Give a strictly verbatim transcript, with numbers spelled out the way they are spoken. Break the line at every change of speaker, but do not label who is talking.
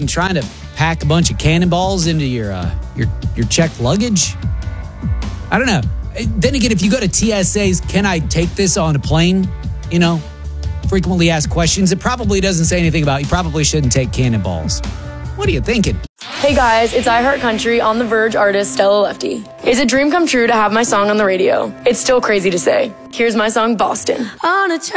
trying to pack a bunch of cannonballs into your uh, your your checked luggage? I don't know. Then again, if you go to T S A's, can I take this on a plane? You know, frequently asked questions. It probably doesn't say anything about you probably shouldn't take cannonballs. What are you thinking?
Hey guys, it's I Heart Country on The Verge artist Stella Lefty. It's a dream come true to have my song on the radio. It's still crazy to say. Here's my song, Boston.
On a